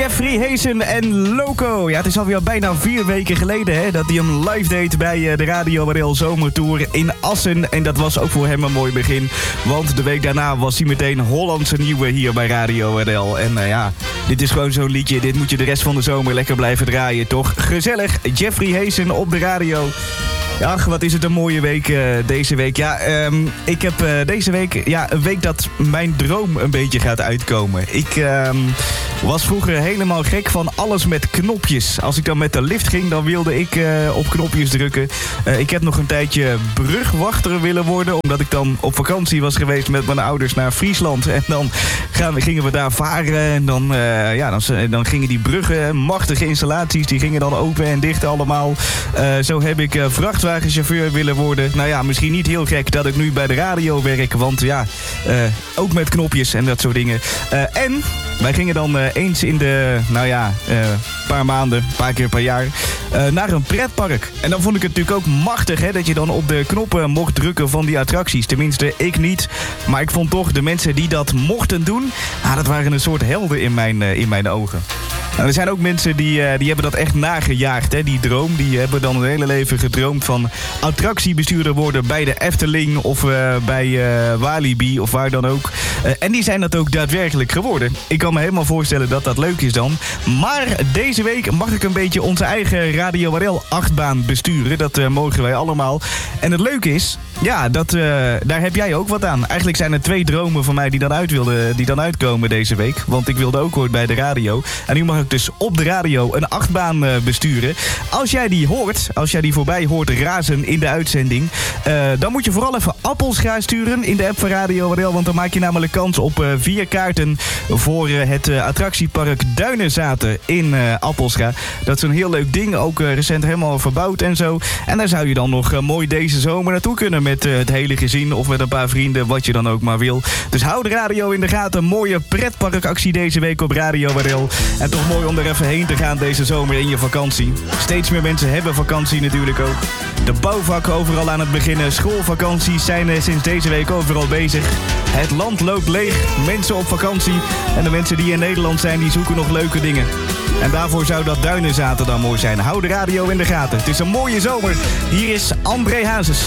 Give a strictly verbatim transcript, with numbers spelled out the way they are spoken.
Jeffrey Hazen en Loco. Ja, het is alweer bijna vier weken geleden hè, dat hij hem live deed bij de Radio R L Zomertour in Assen. En dat was ook voor hem een mooi begin. Want de week daarna was hij meteen Hollandse nieuwe hier bij Radio R L. En uh, ja, dit is gewoon zo'n liedje. Dit moet je de rest van de zomer lekker blijven draaien, toch? Gezellig. Jeffrey Hazen op de radio. Ach, wat is het een mooie week uh, deze week. Ja, um, ik heb uh, deze week ja, een week dat mijn droom een beetje gaat uitkomen. Ik um, was vroeger helemaal gek van alles met knopjes. Als ik dan met de lift ging, dan wilde ik uh, op knopjes drukken. Uh, ik heb nog een tijdje brugwachter willen worden, omdat ik dan op vakantie was geweest met mijn ouders naar Friesland. En dan gaan we, gingen we daar varen en dan, uh, ja, dan, dan gingen die bruggen, machtige installaties, die gingen dan open en dicht allemaal. Uh, zo heb ik uh, vrachtwagenchauffeur willen worden. Nou ja, misschien niet heel gek dat ik nu bij de radio werk, want ja, uh, ook met knopjes en dat soort dingen. Uh, en wij gingen dan uh, eens in de, nou ja, een uh, paar maanden, een paar keer per jaar, uh, naar een pretpark. En dan vond ik het natuurlijk ook machtig, hè, dat je dan op de knoppen mocht drukken van die attracties. Tenminste, ik niet. Maar ik vond toch de mensen die dat mochten doen, ah, dat waren een soort helden in mijn, uh, in mijn ogen. Nou, er zijn ook mensen die, uh, die hebben dat echt nagejaagd, hè, die droom. Die hebben dan hun hele leven gedroomd van attractiebestuurder worden bij de Efteling of uh, bij uh, Walibi of waar dan ook. Uh, en die zijn dat ook daadwerkelijk geworden. Ik kan me helemaal voorstellen dat dat leuk is dan. Maar deze week mag ik een beetje onze eigen Radio R L achtbaan besturen. Dat uh, mogen wij allemaal. En het leuke is, ja, dat, uh, daar heb jij ook wat aan. Eigenlijk zijn er twee dromen van mij die dan, uit wilden, die dan uitkomen deze week. Want ik wilde ook ooit bij de radio. En nu mag ik dus op de radio een achtbaan uh, besturen. Als jij die hoort, als jij die voorbij hoort razen in de uitzending, uh, dan moet je vooral even appels gaan sturen in de app van Radio R L. Want dan maak je namelijk kans op uh, vier kaarten voor uh, het uh, attractiepark Duinenzaten in uh, Appelscha. Dat is een heel leuk ding, ook uh, recent helemaal verbouwd en zo. En daar zou je dan nog uh, mooi deze zomer naartoe kunnen met uh, het hele gezin of met een paar vrienden, wat je dan ook maar wil. Dus hou de radio in de gaten. Mooie pretparkactie deze week op Radio R L. En toch mooi om er even heen te gaan deze zomer in je vakantie. Steeds meer mensen hebben vakantie natuurlijk ook. De bouwvakken overal aan het beginnen. Schoolvakanties zijn uh, sinds deze week overal bezig. Het land loopt leeg. Mensen op vakantie. En de mensen die in Nederland zijn, die zoeken nog leuke dingen. En daarvoor zou dat Duinenzaten dan mooi zijn. Hou de radio in de gaten. Het is een mooie zomer. Hier is André Hazes.